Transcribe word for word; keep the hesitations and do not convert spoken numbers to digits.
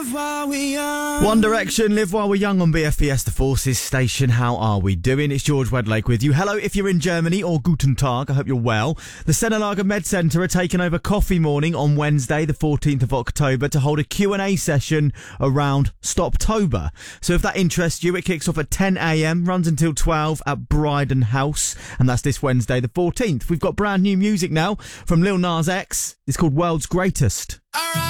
One Direction, Live While We're Young on B F Fiesta Forces station. How are we doing? It's George Wedlake with you. Hello if you're in Germany, or Guten Tag, I hope you're well. The Senelager Med Centre are taking over Coffee Morning on Wednesday, the fourteenth of October, to hold a Q and A session around Stoptober. So if that interests you, it kicks off at ten a.m, runs until twelve at Bryden House, and that's this Wednesday the fourteenth. We've got brand new music now from Lil Nas X. It's called World's Greatest.